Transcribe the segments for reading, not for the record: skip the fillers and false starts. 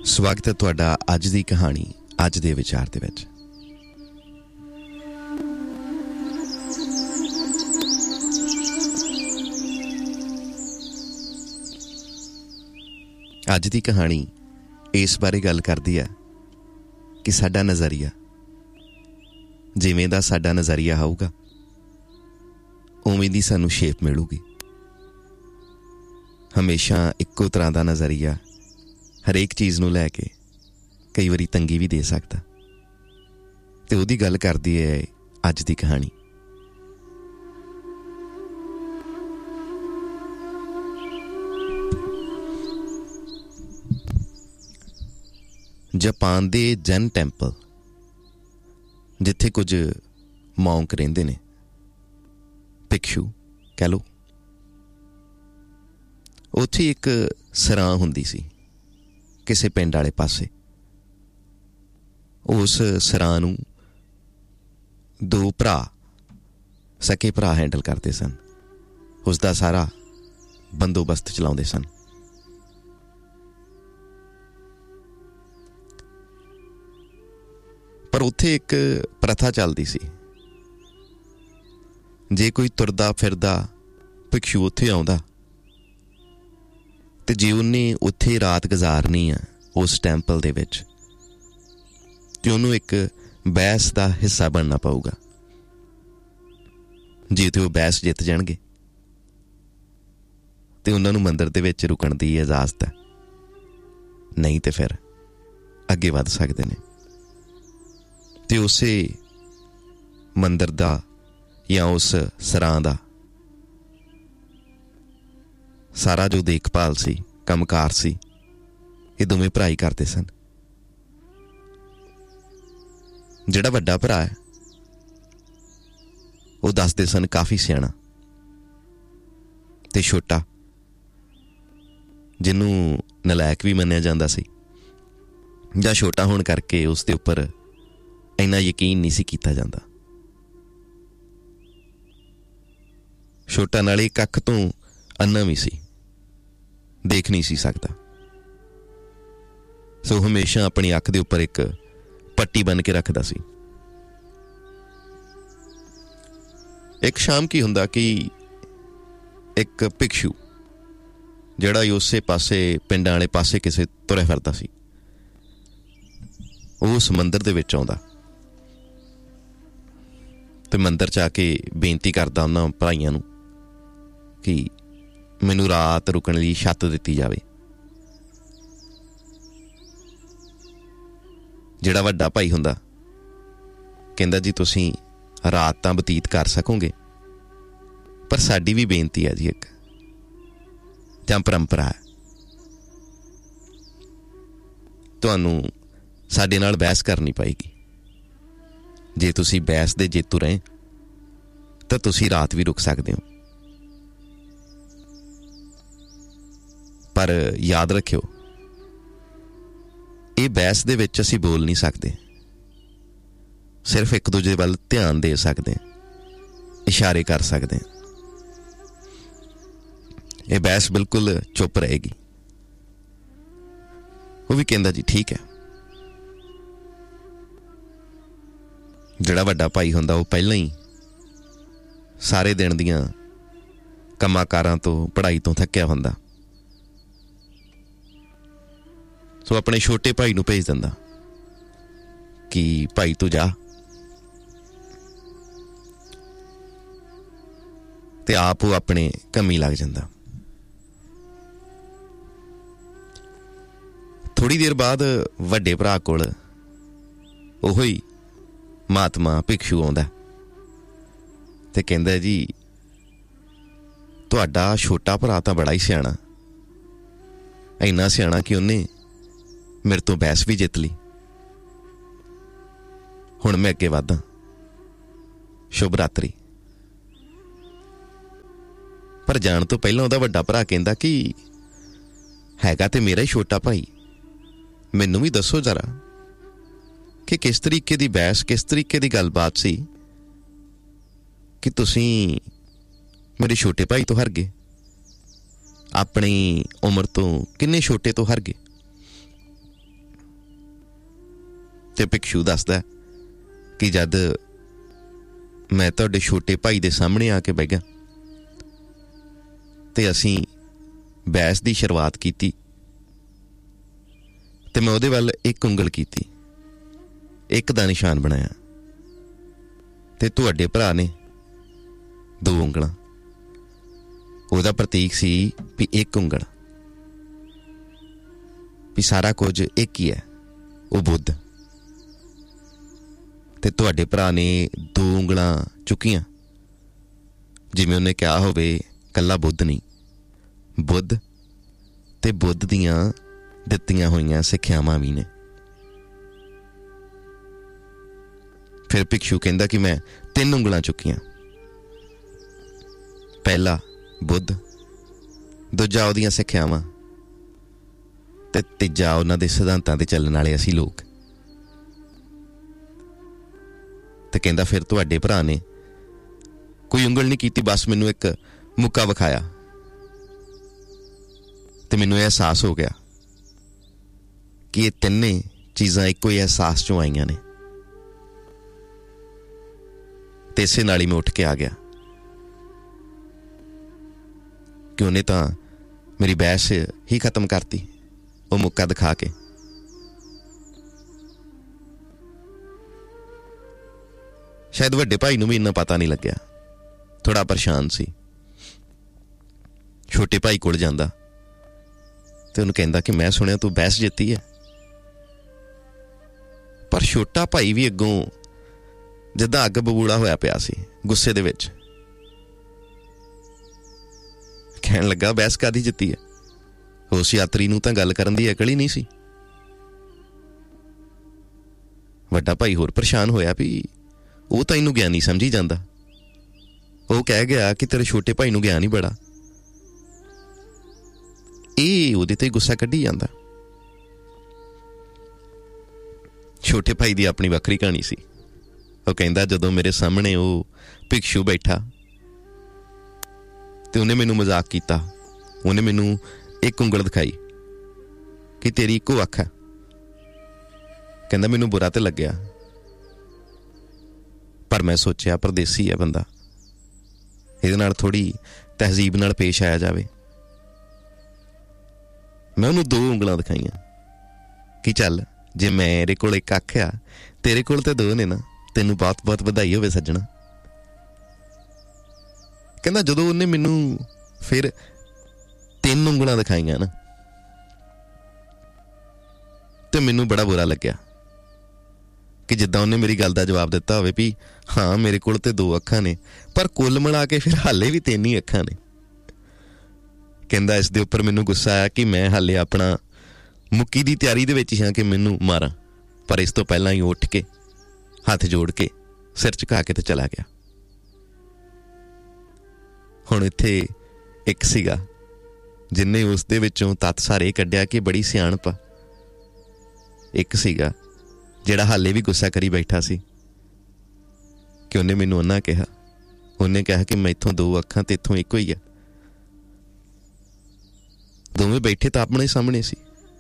ਸਵਾਗਤ ਹੈ ਤੁਹਾਡਾ ਅੱਜ ਦੀ ਕਹਾਣੀ ਅੱਜ ਦੇ ਵਿਚਾਰ ਦੇ ਵਿੱਚ। ਅੱਜ ਦੀ ਕਹਾਣੀ ਇਸ ਬਾਰੇ ਗੱਲ ਕਰਦੀ ਹੈ ਕਿ ਸਾਡਾ ਨਜ਼ਰੀਆ, ਜਿਵੇਂ ਦਾ ਸਾਡਾ ਨਜ਼ਰੀਆ ਹੋਊਗਾ ਉਵੇਂ ਦੀ ਸਾਨੂੰ ਸ਼ੇਪ ਮਿਲੂਗੀ। ਹਮੇਸ਼ਾ ਇੱਕੋ ਤਰ੍ਹਾਂ ਦਾ ਨਜ਼ਰੀਆ ਹਰੇਕ ਚੀਜ਼ ਨੂੰ ਲੈ ਕੇ ਕਈ ਵਾਰੀ ਤੰਗੀ ਵੀ ਦੇ ਸਕਦਾ, ਤੇ ਉਹਦੀ ਗੱਲ ਕਰਦੀ ਹੈ ਅੱਜ ਦੀ ਕਹਾਣੀ। ਜਾਪਾਨ ਦੇ ਜੈਨ ਟੈਂਪਲ, ਜਿੱਥੇ ਕੁਝ ਮੌਂਕ ਰਹਿੰਦੇ ਨੇ, ਭਿਕਸ਼ੂ ਕਹਿ ਲਓ, ਉੱਥੇ ਇੱਕ ਸਰਾਂ ਹੁੰਦੀ ਸੀ ਕਿਸੇ ਪਿੰਡ ਵਾਲੇ ਪਾਸੇ। ਉਸ ਸਰਾਂ ਨੂੰ ਦੋ ਭਰਾ, ਸਕੇ ਭਰਾ ਹੈਂਡਲ ਕਰਦੇ ਸਨ। ਉਸਦਾ ਸਾਰਾ ਬੰਦੋਬਸਤ ਚਲਾਉਂਦੇ ਸਨ। ਪਰ ਉੱਥੇ ਇੱਕ ਪ੍ਰਥਾ ਚੱਲਦੀ ਸੀ, ਜੇ ਕੋਈ ਤੁਰਦਾ ਫਿਰਦਾ ਭਿਕਸ਼ੂ ਉੱਥੇ ਆਉਂਦਾ ਤੇ ਜੇ ਉਹਨੇ ਉੱਥੇ ਰਾਤ ਗੁਜ਼ਾਰਨੀ ਆ ਉਸ ਟੈਂਪਲ ਦੇ ਵਿੱਚ, ਤੇ ਉਹਨੂੰ ਇੱਕ ਬਹਿਸ ਦਾ ਹਿੱਸਾ ਬਣਨਾ ਪਊਗਾ। ਜੇ ਤੇ ਉਹ ਬਹਿਸ ਜਿੱਤ ਜਾਣਗੇ ਤੇ ਉਹਨਾਂ ਨੂੰ ਮੰਦਿਰ ਦੇ ਵਿੱਚ ਰੁਕਣ ਦੀ ਇਜਾਜ਼ਤ ਹੈ, ਨਹੀਂ ਤੇ ਫਿਰ ਅੱਗੇ ਵੱਧ ਸਕਦੇ ਨੇ। ਤੇ ਉਸੇ ਮੰਦਿਰ ਦਾ ਜਾਂ ਉਸ ਸਰਾਂ ਦਾ ਸਾਰਾ ਜੋ ਦੇਖਭਾਲ ਸੀ, ਕੰਮਕਾਰ ਸੀ, ਇਹ ਦੋਵੇਂ ਭਰਾ ਹੀ ਕਰਦੇ ਸਨ। ਜਿਹੜਾ ਵੱਡਾ ਭਰਾ ਹੈ ਉਹ ਦੱਸਦੇ ਸਨ ਕਾਫੀ ਸਿਆਣਾ, ਤੇ ਛੋਟਾ ਜਿਹਨੂੰ ਨਲਾਇਕ ਵੀ ਮੰਨਿਆ ਜਾਂਦਾ ਸੀ, ਜਾਂ ਛੋਟਾ ਹੋਣ ਕਰਕੇ ਉਸ ਦੇ ਉੱਪਰ ਇੰਨਾ ਯਕੀਨ ਨਹੀਂ ਸੀ ਕੀਤਾ ਜਾਂਦਾ। ਛੋਟਾ ਨਾਲੇ ਇੱਕ ਅੱਖ ਤੋਂ ਅੰਨਾ ਵੀ ਸੀ, ਦੇਖ ਨਹੀਂ ਸੀ ਸਕਦਾ। ਸੋ ਹਮੇਸ਼ਾ ਆਪਣੀ ਅੱਖ ਦੇ ਉੱਪਰ ਇੱਕ ਪੱਟੀ ਬੰਨ ਕੇ ਰੱਖਦਾ ਸੀ। ਇੱਕ ਸ਼ਾਮ ਕੀ ਹੁੰਦਾ ਕਿ ਇੱਕ ਭਿਕਸ਼ੂ ਜਿਹੜਾ ਉਸੇ ਪਾਸੇ ਪਿੰਡਾਂ ਵਾਲੇ ਪਾਸੇ ਕਿਸੇ ਤੁਰਿਆ ਫਿਰਦਾ ਸੀ, ਉਸ ਮੰਦਿਰ ਦੇ ਵਿੱਚ ਆਉਂਦਾ ਤੇ ਮੰਦਿਰ 'ਚ ਆ ਕੇ ਬੇਨਤੀ ਕਰਦਾ ਉਹਨਾਂ ਭਾਈਆਂ ਨੂੰ ਕਿ ਮੈਨੂੰ ਰਾਤ ਰੁਕਣ ਲਈ ਛੱਤ ਦਿੱਤੀ ਜਾਵੇ। ਜਿਹੜਾ ਵੱਡਾ ਭਾਈ ਹੁੰਦਾ ਕਹਿੰਦਾ, ਜੀ ਤੁਸੀਂ ਰਾਤ ਤਾਂ ਬਤੀਤ ਕਰ ਸਕੋਗੇ, ਪਰ ਸਾਡੀ ਵੀ ਬੇਨਤੀ ਹੈ ਜੀ, ਇੱਕ ਜਾਂ ਪਰੰਪਰਾ ਹੈ, ਤੁਹਾਨੂੰ ਸਾਡੇ ਨਾਲ ਬਹਿਸ ਕਰਨੀ ਪਏਗੀ। ਜੇ ਤੁਸੀਂ ਬਹਿਸ ਦੇ ਜੇਤੂ ਰਹੇ ਤਾਂ ਤੁਸੀਂ ਰਾਤ ਵੀ ਰੁਕ ਸਕਦੇ ਹੋ, ਪਰ ਯਾਦ ਰੱਖਿਓ ਇਹ ਬਹਿਸ ਦੇ ਵਿੱਚ ਅਸੀਂ ਬੋਲ ਨਹੀਂ ਸਕਦੇ, ਸਿਰਫ ਇੱਕ ਦੂਜੇ ਵੱਲ ਧਿਆਨ ਦੇ ਸਕਦੇ, ਇਸ਼ਾਰੇ ਕਰ ਸਕਦੇ। ਇਹ ਬਹਿਸ ਬਿਲਕੁਲ ਚੁੱਪ ਰਹੇਗੀ। ਉਹ ਵੀ ਕਹਿੰਦਾ, ਜੀ ਠੀਕ ਹੈ। ਜਿਹੜਾ ਵੱਡਾ ਭਾਈ ਹੁੰਦਾ ਉਹ ਪਹਿਲਾਂ ਹੀ ਸਾਰੇ ਦਿਨ ਦੀਆਂ ਕੰਮਾਂ ਕਾਰਾਂ ਤੋਂ, ਪੜ੍ਹਾਈ ਤੋਂ ਥੱਕਿਆ ਹੁੰਦਾ, ਸੋ ਆਪਣੇ ਛੋਟੇ ਭਾਈ ਨੂੰ ਭੇਜ ਦਿੰਦਾ ਕਿ ਭਾਈ ਤੂੰ ਜਾ, ਤੇ ਆਪ ਉਹ ਆਪਣੇ ਕੰਮੀ ਲੱਗ ਜਾਂਦਾ। ਥੋੜੀ ਦੇਰ ਬਾਅਦ ਵੱਡੇ ਭਰਾ ਕੋਲ ਉਹੋ ਹੀ ਮਹਾਤਮਾ ਭਿਕਸ਼ੂ ਆਉਂਦਾ ਤੇ ਕਹਿੰਦਾ, ਜੀ ਤੁਹਾਡਾ ਛੋਟਾ ਭਰਾ ਤਾਂ ਬੜਾ ਹੀ ਸਿਆਣਾ, ਇੰਨਾ ਸਿਆਣਾ ਕਿ ਉਹਨੇ ਮੇਰੇ ਤੋਂ ਬਹਿਸ ਵੀ ਜਿੱਤ ਲਈ। ਹੁਣ ਮੈਂ ਅੱਗੇ ਵਧਾਂ, ਸ਼ੁਭ ਰਾਤਰੀ। ਪਰ ਜਾਣ ਤੋਂ ਪਹਿਲਾਂ ਉਹਦਾ ਵੱਡਾ ਭਰਾ ਕਹਿੰਦਾ ਕਿ ਹੈਗਾ ਤੇ ਮੇਰਾ ਹੀ ਛੋਟਾ ਭਾਈ, ਮੈਨੂੰ ਵੀ ਦੱਸੋ ਜ਼ਰਾ ਕਿ ਕਿਸ ਤਰੀਕੇ ਦੀ ਬਹਿਸ, ਕਿਸ ਤਰੀਕੇ ਦੀ ਗੱਲਬਾਤ ਸੀ ਕਿ ਤੁਸੀਂ ਮੇਰੇ ਛੋਟੇ ਭਾਈ ਤੋਂ ਹਾਰ ਗਏ, ਆਪਣੀ ਉਮਰ ਤੋਂ ਕਿੰਨੇ ਛੋਟੇ ਤੋਂ ਹਾਰ ਗਏ। ਤੇ ਭਿਕਸ਼ੂ ਦੱਸਦਾ ਕਿ ਜਦ ਮੈਂ ਤੁਹਾਡੇ ਛੋਟੇ ਭਾਈ ਦੇ ਸਾਹਮਣੇ ਆ ਕੇ ਬਹਿ ਗਿਆ ਤੇ ਅਸੀਂ ਬਹਿਸ ਦੀ ਸ਼ੁਰੂਆਤ ਕੀਤੀ ਤੇ ਮੈਂ ਉਹਦੇ ਵੱਲ ਇੱਕ ਉਂਗਲ ਕੀਤੀ, ਇੱਕ ਦਾ ਨਿਸ਼ਾਨ ਬਣਾਇਆ ਤੇ ਤੁਹਾਡੇ ਭਰਾ ਨੇ 2 ਉਂਗਲਾਂ। ਉਹਦਾ ਪ੍ਰਤੀਕ ਸੀ ਵੀ ਇੱਕ ਉਂਗਲ, ਵੀ ਸਾਰਾ ਕੁਝ ਇੱਕ ਹੀ ਹੈ, ਉਹ ਬੁੱਧ। ਤੇ ਤੁਹਾਡੇ ਭਰਾ ਨੇ 2 ਉਂਗਲਾਂ ਚੁੱਕੀਆਂ, ਜਿਵੇਂ ਉਹਨੇ ਕਿਹਾ ਹੋਵੇ ਕੱਲਾ ਬੁੱਧ ਨਹੀਂ, ਬੁੱਧ ਤੇ ਬੁੱਧ ਦੀਆਂ ਦਿੱਤੀਆਂ ਹੋਈਆਂ ਸਿੱਖਿਆਵਾਂ ਵੀ ਨੇ। ਫਿਰ ਭਿਕਸ਼ੂ ਕਹਿੰਦਾ ਕਿ ਮੈਂ 3 ਉਂਗਲਾਂ ਚੁੱਕੀਆਂ, ਪਹਿਲਾ ਬੁੱਧ, ਦੂਜਾ ਉਹਦੀਆਂ ਸਿੱਖਿਆਵਾਂ ਤੇ ਤੀਜਾ ਉਹਨਾਂ ਦੇ ਸਿਧਾਂਤਾਂ ਤੇ ਚੱਲਣ ਵਾਲੇ ਅਸੀਂ ਲੋਕ। ਤੇ ਕਹਿੰਦਾ ਫਿਰ ਤੁਹਾਡੇ ਭਰਾ ਨੇ ਕੋਈ ਉਂਗਲ ਨਹੀਂ ਕੀਤੀ, ਬਸ ਮੈਨੂੰ ਇੱਕ ਮੁੱਕਾ ਵਿਖਾਇਆ ਤੇ ਮੈਨੂੰ ਇਹ ਅਹਿਸਾਸ ਹੋ ਗਿਆ ਕਿ ਇਹ ਤਿੰਨੇ ਚੀਜ਼ਾਂ ਇੱਕੋ ਹੀ ਅਹਿਸਾਸ ਚੋਂ ਆਈਆਂ ਨੇ। ਤੇ ਇਸੇ ਨਾਲ ਹੀ ਮੈਂ ਉੱਠ ਕੇ ਆ ਗਿਆ ਕਿ ਉਹਨੇ ਤਾਂ ਮੇਰੀ ਬਹਿਸ ਹੀ ਖਤਮ ਕਰਤੀ, ਉਹ ਮੁੱਕਾ ਦਿਖਾ ਕੇ। ਸ਼ਾਇਦ ਵੱਡੇ ਭਾਈ ਨੂੰ ਵੀ ਇੰਨਾ ਪਤਾ ਨਹੀਂ ਲੱਗਿਆ, ਥੋੜਾ ਪਰੇਸ਼ਾਨ ਸੀ। ਛੋਟੇ ਭਾਈ ਕੋਲ ਜਾਂਦਾ ਤੇ ਉਹਨੂੰ ਕਹਿੰਦਾ ਕਿ ਮੈਂ ਸੁਣਿਆ ਤੂੰ ਬਹਿਸ ਜਿੱਤੀ ਹੈ। ਪਰ ਛੋਟਾ ਭਾਈ ਵੀ ਅੱਗੋਂ ਜਿੱਦਾਂ ਅੱਗ ਬਬੂਲਾ ਹੋਇਆ ਪਿਆ ਸੀ ਗੁੱਸੇ ਦੇ ਵਿੱਚ। ਕਹਿਣ ਲੱਗਾ ਬਹਿਸ ਕਾਹਦੀ ਜਿੱਤੀ ਹੈ, ਉਸ ਯਾਤਰੀ ਨੂੰ ਤਾਂ ਗੱਲ ਕਰਨ ਦੀ ਅਕਲ ਹੀ ਨਹੀਂ ਸੀ। ਵੱਡਾ ਭਾਈ ਹੋਰ ਪਰੇਸ਼ਾਨ ਹੋਇਆ ਵੀ ਉਹ ਤਾਂ ਇਹਨੂੰ ਗਿਆਨੀ ਸਮਝੀ ਜਾਂਦਾ, ਉਹ ਕਹਿ ਗਿਆ ਕਿ ਤੇਰੇ ਛੋਟੇ ਭਾਈ ਨੂੰ ਗਿਆਨ ਹੀ ਬੜਾ। ਇਹ ਉਹਦੇ ਤੇ ਗੁੱਸਾ ਕੱਢੀ ਜਾਂਦਾ। ਛੋਟੇ ਭਾਈ ਦੀ ਆਪਣੀ ਵੱਖਰੀ ਕਹਾਣੀ ਸੀ। ਉਹ ਕਹਿੰਦਾ ਜਦੋਂ ਮੇਰੇ ਸਾਹਮਣੇ ਉਹ ਭਿਕਸ਼ੂ ਬੈਠਾ ਤੇ ਉਹਨੇ ਮੈਨੂੰ ਮਜ਼ਾਕ ਕੀਤਾ, ਉਹਨੇ ਮੈਨੂੰ ਇੱਕ ਉਂਗਲ ਦਿਖਾਈ ਕਿ ਤੇਰੀ ਇੱਕੋ ਅੱਖ ਹੈ। ਕਹਿੰਦਾ ਮੈਨੂੰ ਬੁਰਾ ਤੇ ਲੱਗਿਆ, ਪਰ ਮੈਂ ਸੋਚਿਆ ਪਰਦੇਸੀ ਹੈ ਬੰਦਾ, ਇਹਦੇ ਨਾਲ ਥੋੜੀ ਤਹਿਜ਼ੀਬ ਨਾਲ ਪੇਸ਼ ਆਇਆ ਜਾਵੇ। ਮੈਂ ਉਹਨੂੰ 2 ਉਂਗਲਾਂ ਦਿਖਾਈਆਂ ਕਿ ਚੱਲ ਜੇ ਮੇਰੇ ਕੋਲ ਇੱਕ ਅੱਖ ਆ, ਤੇਰੇ ਕੋਲ ਤੇ 2 ਨੇ ਨਾ, ਤੈਨੂੰ ਬਹੁਤ ਬਹੁਤ ਵਧਾਈ ਹੋਵੇ ਸੱਜਣਾ। ਕਹਿੰਦਾ ਜਦੋਂ ਉਹਨੇ ਮੈਨੂੰ ਫਿਰ 3 ਉਂਗਲਾਂ ਦਿਖਾਈਆਂ ਨਾ ਤੇ ਮੈਨੂੰ ਬੜਾ ਬੁਰਾ ਲੱਗਿਆ ਕਿ ਜਿੱਦਾਂ ਉਹਨੇ ਮੇਰੀ ਗੱਲ ਦਾ ਜਵਾਬ ਦਿੱਤਾ ਹੋਵੇ ਵੀ ਹਾਂ ਮੇਰੇ ਕੋਲ ਤੇ 2 ਅੱਖਾਂ ਨੇ, ਪਰ ਕੁੱਲ ਮਿਲਾ ਕੇ ਫਿਰ ਹਾਲੇ ਵੀ 3 ਹੀ ਅੱਖਾਂ ਨੇ। ਕਹਿੰਦਾ ਇਸ ਦੇ ਉੱਪਰ ਮੈਨੂੰ ਗੁੱਸਾ ਆਇਆ ਕਿ ਮੈਂ ਹਾਲੇ ਆਪਣਾ ਮੁੱਕੀ ਦੀ ਤਿਆਰੀ ਦੇ ਵਿੱਚ ਹੀ ਹਾਂ ਕਿ ਮੈਨੂੰ ਮਾਰਾਂ, ਪਰ ਇਸ ਤੋਂ ਪਹਿਲਾਂ ਹੀ ਉੱਠ ਕੇ ਹੱਥ ਜੋੜ ਕੇ ਸਿਰ ਝੁਕਾ ਕੇ ਤੇ ਚਲਾ ਗਿਆ। ਹੁਣ ਇੱਥੇ ਇੱਕ ਸੀਗਾ ਜਿੰਨੇ ਉਸ ਦੇ ਵਿੱਚੋਂ ਤੱਤ ਸਾਰੇ ਕੱਢਿਆ ਕਿ ਬੜੀ ਸਿਆਣਪ। ਇੱਕ ਸੀਗਾ ਜਿਹੜਾ ਹਾਲੇ ਵੀ ਗੁੱਸਾ ਕਰੀ ਬੈਠਾ ਸੀ ਕਿ ਉਹਨੇ ਮੈਨੂੰ ਉਹਨਾਂ ਕਿਹਾ, ਉਹਨੇ ਕਿਹਾ ਕਿ ਮੈਥੋਂ 2 ਅੱਖਾਂ ਤੇ ਇੱਥੋਂ ਇੱਕੋ ਹੀ ਆ। ਦੋਵੇਂ ਬੈਠੇ ਤਾਂ ਆਪਣੇ ਸਾਹਮਣੇ ਸੀ,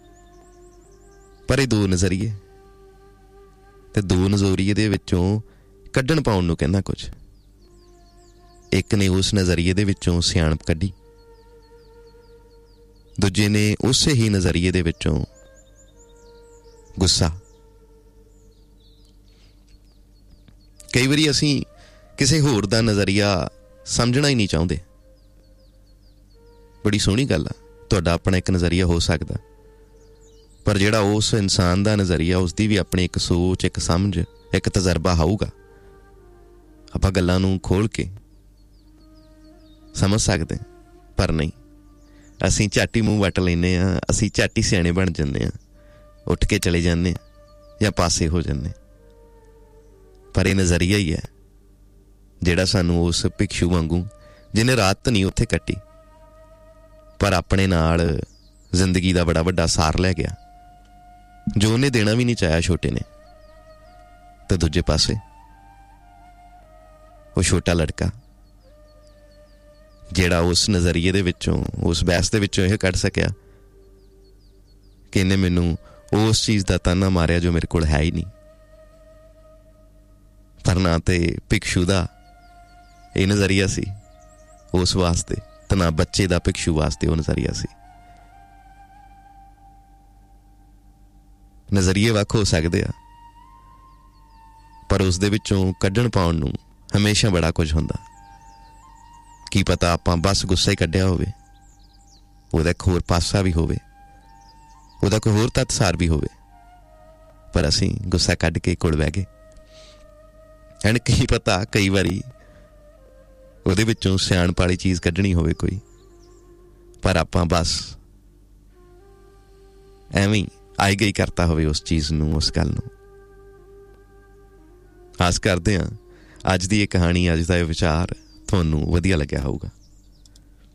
ਪਰ ਇਹ 2 ਨਜ਼ਰੀਏ ਤੇ 2 ਨਜ਼ਰੀਏ ਦੇ ਵਿੱਚੋਂ ਕੱਢਣ ਪਾਉਣ ਨੂੰ ਕਹਿੰਦਾ ਕੁਝ। ਇੱਕ ਨੇ ਉਸ ਨਜ਼ਰੀਏ ਦੇ ਵਿੱਚੋਂ ਸਿਆਣਪ ਕੱਢੀ, ਦੂਜੇ ਨੇ ਉਸੇ ਹੀ ਨਜ਼ਰੀਏ ਦੇ ਵਿੱਚੋਂ ਗੁੱਸਾ। ਕਈ ਵਾਰੀ ਅਸੀਂ ਕਿਸੇ ਹੋਰ ਦਾ ਨਜ਼ਰੀਆ ਸਮਝਣਾ ਹੀ ਨਹੀਂ ਚਾਹੁੰਦੇ। ਬੜੀ ਸੋਹਣੀ ਗੱਲ ਆ, ਤੁਹਾਡਾ ਆਪਣਾ ਇੱਕ ਨਜ਼ਰੀਆ ਹੋ ਸਕਦਾ, ਪਰ ਜਿਹੜਾ ਉਸ ਇਨਸਾਨ ਦਾ ਨਜ਼ਰੀਆ, ਉਸਦੀ ਵੀ ਆਪਣੀ ਇੱਕ ਸੋਚ, ਇੱਕ ਸਮਝ, ਇੱਕ ਤਜਰਬਾ ਹੋਊਗਾ। ਆਪਾਂ ਗੱਲਾਂ ਨੂੰ ਖੋਲ ਕੇ ਸਮਝ ਸਕਦੇ, ਪਰ ਨਹੀਂ, ਅਸੀਂ ਝੱਟ ਹੀ ਮੂੰਹ ਵੱਟ ਲੈਂਦੇ ਹਾਂ, ਅਸੀਂ ਝੱਟ ਹੀ ਸਿਆਣੇ ਬਣ ਜਾਂਦੇ ਹਾਂ, ਉੱਠ ਕੇ ਚਲੇ ਜਾਂਦੇ ਹਾਂ ਜਾਂ ਪਾਸੇ ਹੋ ਜਾਂਦੇ। ਪਰ ਇਹ ਨਜ਼ਰੀਆ ਹੀ ਹੈ ਜਿਹੜਾ ਸਾਨੂੰ ਉਸ ਭਿਕਸ਼ੂ ਵਾਂਗੂ, ਜਿਹਨੇ ਰਾਤ ਨਹੀਂ ਉੱਥੇ ਕੱਟੀ ਪਰ ਆਪਣੇ ਨਾਲ ਜ਼ਿੰਦਗੀ ਦਾ ਬੜਾ ਵੱਡਾ ਸਾਰ ਲੈ ਗਿਆ, ਜੋ ਉਹਨੇ ਦੇਣਾ ਵੀ ਨਹੀਂ ਚਾਹਿਆ ਛੋਟੇ ਨੇ। ਤੇ ਦੂਜੇ ਪਾਸੇ ਉਹ ਛੋਟਾ ਲੜਕਾ ਜਿਹੜਾ ਉਸ ਨਜ਼ਰੀਏ ਦੇ ਵਿੱਚੋਂ, ਉਸ ਬਹਿਸ ਦੇ ਵਿੱਚੋਂ ਇਹ ਕੱਢ ਸਕਿਆ ਕਿ ਇਹਨੇ ਮੈਨੂੰ ਉਸ ਚੀਜ਼ ਦਾ ਤਾਨਾ ਮਾਰਿਆ ਜੋ ਮੇਰੇ ਕੋਲ ਹੈ ਹੀ ਨਹੀਂ, ਪਰ ਨਾ ਤੇ ਭਿਕਸ਼ੂ ਦਾ ਇਹ ਨਜ਼ਰੀਆ ਸੀ ਉਸ ਵਾਸਤੇ, ਤੇ ਨਾ ਬੱਚੇ ਦਾ ਭਿਕਸ਼ੂ ਵਾਸਤੇ ਉਹ ਨਜ਼ਰੀਆ ਸੀ। ਨਜ਼ਰੀਏ ਵੱਖ ਹੋ ਸਕਦੇ ਆ, ਪਰ ਉਸ ਦੇ ਵਿੱਚੋਂ ਕੱਢਣ ਪਾਉਣ ਨੂੰ ਹਮੇਸ਼ਾ ਬੜਾ ਕੁਝ ਹੁੰਦਾ। ਕੀ ਪਤਾ ਆਪਾਂ ਬਸ ਗੁੱਸਾ ਹੀ ਕੱਢਿਆ ਹੋਵੇ, ਉਹਦਾ ਇੱਕ ਹੋਰ ਪਾਸਾ ਵੀ ਹੋਵੇ, ਉਹਦਾ ਕੋਈ ਹੋਰ ਤੱਤਸਾਰ ਵੀ ਹੋਵੇ, ਪਰ ਅਸੀਂ ਗੁੱਸਾ ਕੱਢ ਕੇ ਕੋਲ ਬਹਿ ਗਏ। ਐਂਡ ਕੀ ਪਤਾ ਕਈ ਵਾਰੀ ਉਹਦੇ ਵਿੱਚੋਂ ਸਿਆਣਪ ਵਾਲੀ ਚੀਜ਼ ਕੱਢਣੀ ਹੋਵੇ ਕੋਈ, ਪਰ ਆਪਾਂ ਬਸ ਐਵੇਂ ਆਈ ਗਈ ਕਰਤਾ ਹੋਵੇ ਉਸ ਚੀਜ਼ ਨੂੰ, ਉਸ ਗੱਲ ਨੂੰ। ਆਸ ਕਰਦੇ ਹਾਂ ਅੱਜ ਦੀ ਇਹ ਕਹਾਣੀ, ਅੱਜ ਦਾ ਇਹ ਵਿਚਾਰ ਤੁਹਾਨੂੰ ਵਧੀਆ ਲੱਗਿਆ ਹੋਊਗਾ।